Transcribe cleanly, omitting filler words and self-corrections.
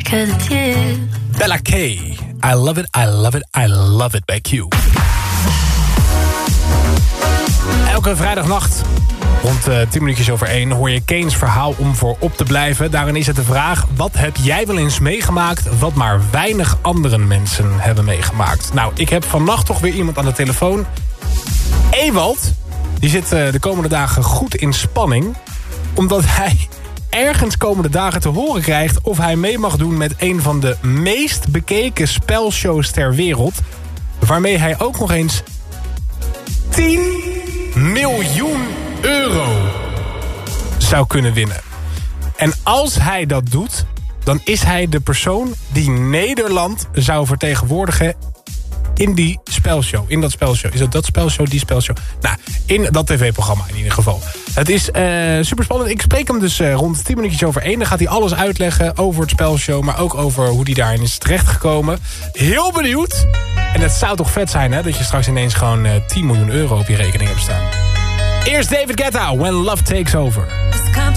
que de ti. Bella K. I love it, I love it, I love it bij Q. Elke vrijdagnacht rond 10 minuutjes over 1 hoor je Kane's verhaal om voor op te blijven. Daarin is het de vraag, wat heb jij wel eens meegemaakt wat maar weinig andere mensen hebben meegemaakt? Nou, ik heb vannacht toch weer iemand aan de telefoon. Ewald, die zit de komende dagen goed in spanning, omdat hij ergens komende dagen te horen krijgt of hij mee mag doen met een van de meest bekeken spelshows ter wereld, waarmee hij ook nog eens 10 miljoen euro zou kunnen winnen. En als hij dat doet, dan is hij de persoon die Nederland zou vertegenwoordigen in die spelshow. In dat spelshow. Is dat spelshow, die spelshow? Nou, in dat tv-programma in ieder geval. Het is super spannend. Ik spreek hem dus rond 10 minuutjes over 1. Dan gaat hij alles uitleggen over het spelshow, maar ook over hoe hij daarin is terechtgekomen. Heel benieuwd. En het zou toch vet zijn, hè? Dat je straks ineens gewoon 10 miljoen euro op je rekening hebt staan. Eerst David Guetta, When Love Takes Over.